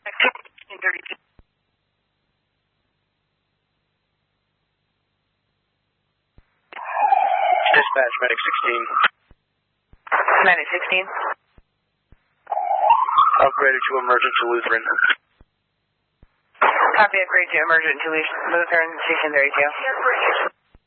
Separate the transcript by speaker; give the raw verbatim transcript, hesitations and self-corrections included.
Speaker 1: sixteen thirty-two.
Speaker 2: Dispatch, Medic sixteen.
Speaker 1: Medic sixteen.
Speaker 2: Upgraded to emergent to Lutheran.
Speaker 1: Copy, upgrade to emergent to Lutheran, station thirty-two.